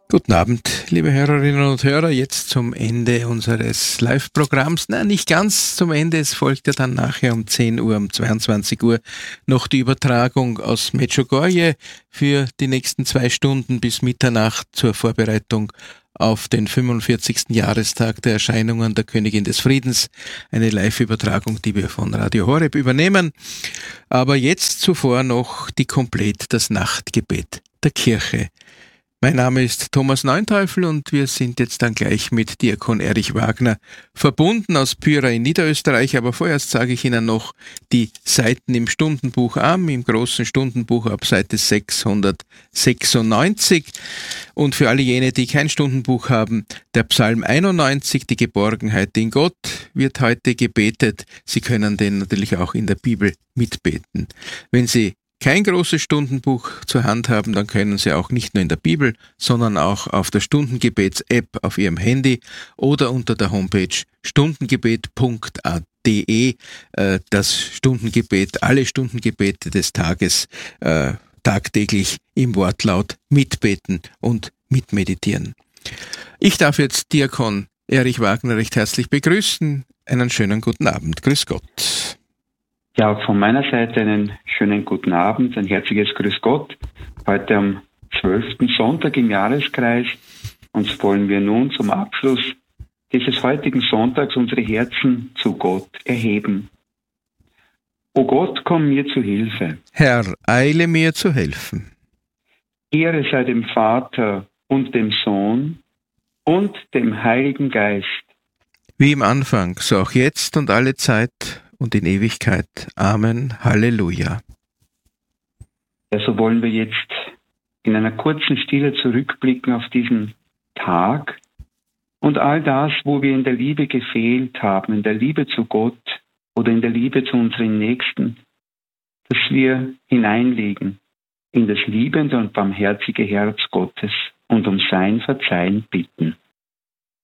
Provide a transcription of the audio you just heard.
Guten Abend, liebe Hörerinnen und Hörer. Jetzt zum Ende unseres Live-Programms. Na, nicht ganz zum Ende. Es folgt ja dann nachher um 10 Uhr, um 22 Uhr noch die Übertragung aus Medjugorje für die nächsten 2 Stunden bis Mitternacht zur Vorbereitung auf den 45. Jahrestag der Erscheinungen der Königin des Friedens. Eine Live-Übertragung, die wir von Radio Horeb übernehmen. Aber jetzt zuvor noch die Komplett, das Nachtgebet der Kirche. Mein Name ist Thomas Neunteufel und wir sind jetzt dann gleich mit Diakon Erich Wagner verbunden aus Pyra in Niederösterreich. Aber vorerst sage ich Ihnen noch die Seiten im Stundenbuch an, im großen Stundenbuch ab Seite 696. Und für alle jene, die kein Stundenbuch haben, der Psalm 91, die Geborgenheit in Gott, wird heute gebetet. Sie können den natürlich auch in der Bibel mitbeten. Wenn Sie kein großes Stundenbuch zur Hand haben, dann können Sie auch nicht nur in der Bibel, sondern auch auf der Stundengebets-App auf Ihrem Handy oder unter der Homepage stundengebet.at das Stundengebet, alle Stundengebete des Tages tagtäglich im Wortlaut mitbeten und mitmeditieren. Ich darf jetzt Diakon Erich Wagner recht herzlich begrüßen. Einen schönen guten Abend. Grüß Gott. Ja, von meiner Seite einen schönen guten Abend, ein herzliches Grüß Gott. Heute am 12. Sonntag im Jahreskreis. Uns wollen wir nun zum Abschluss dieses heutigen Sonntags unsere Herzen zu Gott erheben. O Gott, komm mir zu Hilfe. Herr, eile mir zu helfen. Ehre sei dem Vater und dem Sohn und dem Heiligen Geist. Wie im Anfang, so auch jetzt und alle Zeit und in Ewigkeit. Amen. Halleluja. Ja, so wollen wir jetzt in einer kurzen Stille zurückblicken auf diesen Tag und all das, wo wir in der Liebe gefehlt haben, in der Liebe zu Gott oder in der Liebe zu unseren Nächsten, dass wir hineinlegen in das liebende und barmherzige Herz Gottes und um sein Verzeihen bitten.